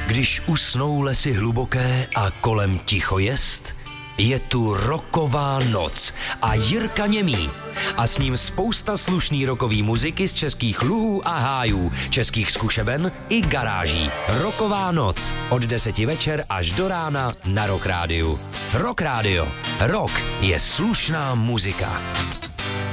Když usnou lesy hluboké a kolem ticho jest, je tu rocková noc a Jirka Němý. A s ním spousta slušný rockový muziky z českých luhů a hájů, českých zkušeben i garáží. Rocková noc od 10 večer až do rána na Rock Rádiu. Rock Radio. Rock je slušná muzika.